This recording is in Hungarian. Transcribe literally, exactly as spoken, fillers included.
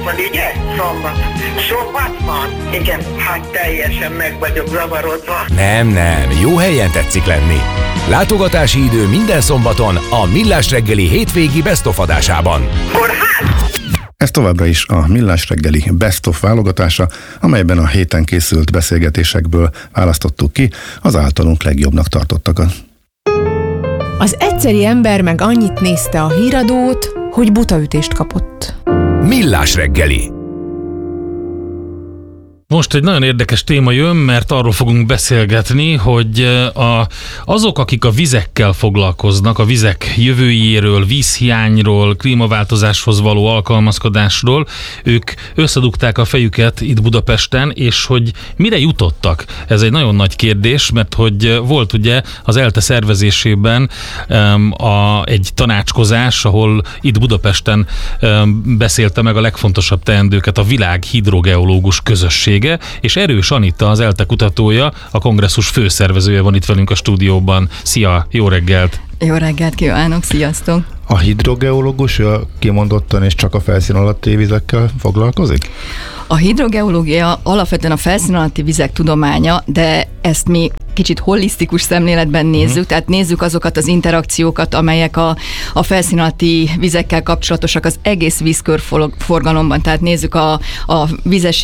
van, ugye? Szombat. Szombat van? Igen, hát teljesen meg vagyok zavarodva. Nem, nem, jó helyen tetszik lenni. Látogatási idő minden szombaton a Millás reggeli hétvégi Best of adásában. Kórház! Ez továbbra is a Millás reggeli Best of válogatása, amelyben a héten készült beszélgetésekből választottuk ki az általunk legjobbnak tartottakat. Az egyszeri ember meg annyit nézte a híradót, hogy butaütést kapott. Millás reggeli. Most egy nagyon érdekes téma jön, mert arról fogunk beszélgetni, hogy a, azok, akik a vizekkel foglalkoznak, a vizek jövőjéről, vízhiányról, klímaváltozáshoz való alkalmazkodásról, ők összedugták a fejüket itt Budapesten, és hogy mire jutottak? Ez egy nagyon nagy kérdés, mert hogy volt ugye az ELTE szervezésében um, a, egy tanácskozás, ahol itt Budapesten um, beszélte meg a legfontosabb teendőket a világ hidrogeológus közösség, és Erős Anita, az ELTE kutatója, a kongresszus főszervezője van itt velünk a stúdióban. Szia, jó reggelt! Jó reggelt kívánok, sziasztok! A hidrogeológus kimondottan és csak a felszín alatti vizekkel foglalkozik? A hidrogeológia alapvetően a felszín alatti vizek tudománya, de ezt mi kicsit holisztikus szemléletben nézzük, uh-huh. tehát nézzük azokat az interakciókat, amelyek a, a felszín alatti vizekkel kapcsolatosak az egész vízkörforgalomban, tehát nézzük a, a vizes